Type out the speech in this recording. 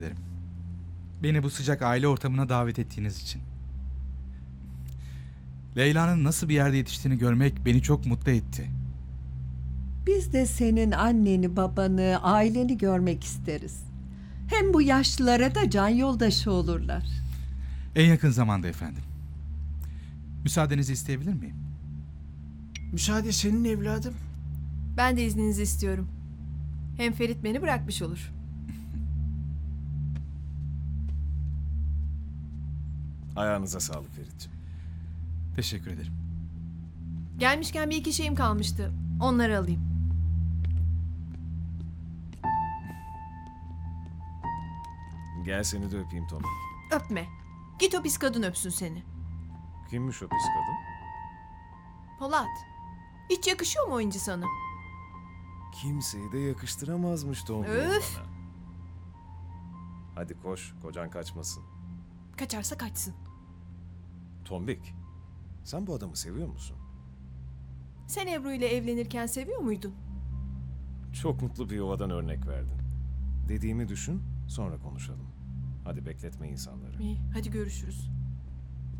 ederim. Beni bu sıcak aile ortamına davet ettiğiniz için. Leyla'nın nasıl bir yerde yetiştiğini görmek beni çok mutlu etti. Biz de senin anneni, babanı, aileni görmek isteriz. Hem bu yaşlılara da can yoldaşı olurlar. En yakın zamanda efendim. Müsaadenizi isteyebilir miyim? Müsaade senin evladım. Ben de izninizi istiyorum. Hem Ferit beni bırakmış olur. Ayağınıza sağlık Ferit'ciğim. Teşekkür ederim. Gelmişken bir iki şeyim kalmıştı. Onları alayım. Gel seni de öpeyim Tommy. Öpme. Git o pis kadın öpsün seni. Kimmiş o pis kadın? Polat. Hiç yakışıyor mu oyuncu sana? Kimseyi de yakıştıramazmış Tommy Öf! bana. Hadi koş, kocan kaçmasın. Kaçarsa kaçsın. Tombik, sen bu adamı seviyor musun? Sen Ebru ile evlenirken seviyor muydun? Çok mutlu bir yuvadan örnek verdin. Dediğimi düşün, sonra konuşalım. Hadi bekletme insanları. İyi, hadi görüşürüz.